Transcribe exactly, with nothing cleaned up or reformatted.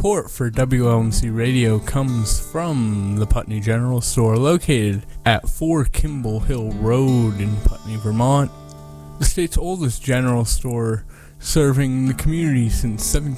Support for W L M C Radio comes from the Putney General Store, located at four Kimball Hill Road in Putney, Vermont. The state's oldest general store, serving the community since seventeen